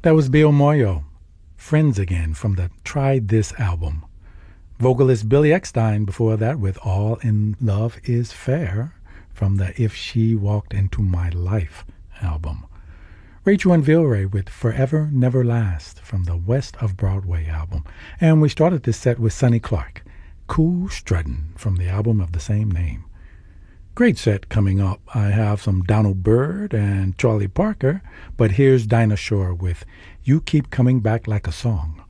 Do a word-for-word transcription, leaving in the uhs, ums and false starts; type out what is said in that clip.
That was Bill Moyo, Friends Again, from the Try This album. Vocalist Billy Eckstein before that with All in Love is Fair from the If She Walked Into My Life album. Rachel and Vilray with Forever Never Last from the West of Broadway album. And we started this set with Sonny Clark, Cool Struttin' from the album of the same name. Great set coming up. I have some Donald Byrd and Charlie Parker, but here's Dinah Shore with You Keep Coming Back Like a Song.